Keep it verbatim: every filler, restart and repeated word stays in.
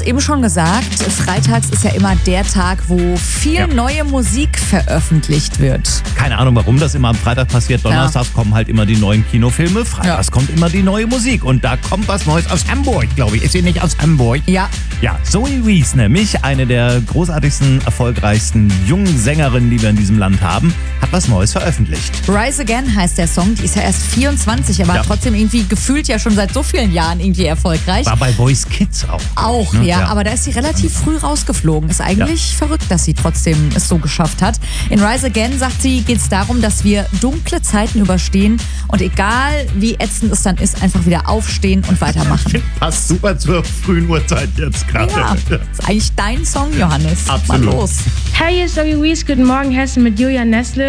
eben schon gesagt, freitags ist ja immer der Tag, wo viel Ja. neue Musik veröffentlicht wird. Keine Ahnung, warum das immer am Freitag passiert. Donnerstags kommen halt immer die neuen Kinofilme. Freitags Ja. kommt immer die neue Musik. Und da kommt was Neues aus Hamburg, glaube ich. Ist sie nicht aus Hamburg? Ja, Ja, Zoe Wees nämlich, eine der großartigsten, erfolgreichsten jungen Sängerinnen, die wir in diesem Land haben, hat was Neues veröffentlicht. Rise Again heißt der Song. Die ist ja erst vierundzwanzig, aber Ja. trotzdem irgendwie gefühlt ja schon seit so vielen Jahren irgendwie erfolgreich. War bei Voice Kids auch. Auch, ne? ja, Ja. aber da ist sie relativ früh rausgeflogen. Ist eigentlich verrückt, dass sie trotzdem es so geschafft hat. In Rise Again, sagt sie, geht es darum, dass wir dunkle Zeiten überstehen und egal wie ätzend es dann ist, einfach wieder aufstehen und weitermachen. Passt super zur frühen Uhrzeit jetzt gerade. Ja, ist eigentlich dein Song, Johannes. Absolut. Mal los. Hey, hier ist Zoe Wees. Guten Morgen, Hessen mit Julian Nestle.